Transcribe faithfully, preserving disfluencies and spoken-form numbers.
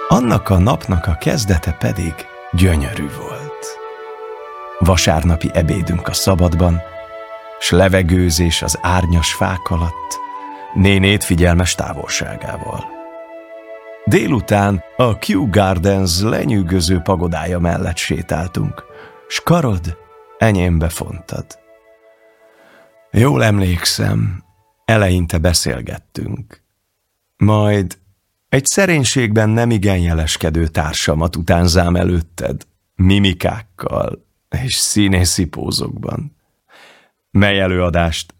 Annak a napnak a kezdete pedig gyönyörű volt. Vasárnapi ebédünk a szabadban, s levegőzés az árnyas fák alatt, nénét figyelmes távolságával. Délután a Kew Gardens lenyűgöző pagodája mellett sétáltunk, s karod enyémbe fontad. Jól emlékszem, eleinte beszélgettünk. Majd egy szerénységben nemigen jeleskedő társamat utánzám előtted, mimikákkal és színészi pózokban. Mely előadást